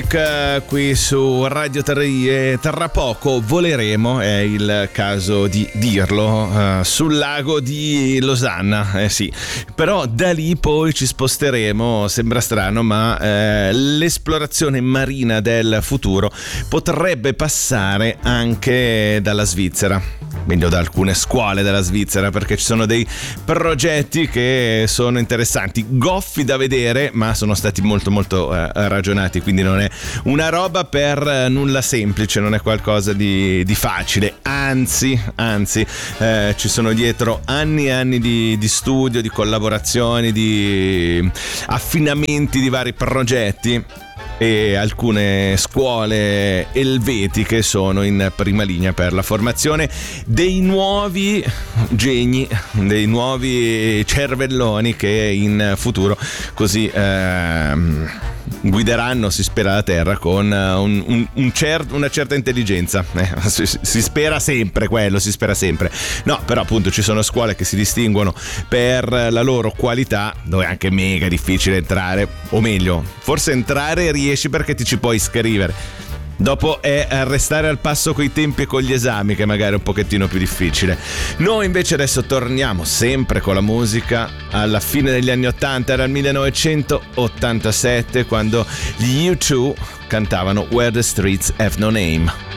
Qui su Radio 3 e tra poco voleremo, è il caso di dirlo, sul lago di Losanna, sì. Però da lì poi ci sposteremo, sembra strano, ma l'esplorazione marina del futuro potrebbe passare anche dalla Svizzera, quindi da alcune scuole della Svizzera, perché ci sono dei progetti che sono interessanti, goffi da vedere, ma sono stati molto molto ragionati, quindi non è una roba per nulla semplice, non è qualcosa di facile, anzi ci sono dietro anni e anni di studio, di collaborazioni, di affinamenti di vari progetti, e alcune scuole elvetiche sono in prima linea per la formazione dei nuovi geni, dei nuovi cervelloni che in futuro così guideranno, si spera, la Terra con una certa intelligenza. Si spera sempre quello, si spera sempre. No, però appunto ci sono scuole che si distinguono per la loro qualità, dove è anche mega difficile entrare, o meglio, forse entrare riesci perché ti ci puoi iscrivere. Dopo è restare al passo coi tempi e con gli esami che magari è un pochettino più difficile. Noi invece adesso torniamo sempre con la musica alla fine degli anni 80, era il 1987 quando gli U2 cantavano Where the Streets Have No Name.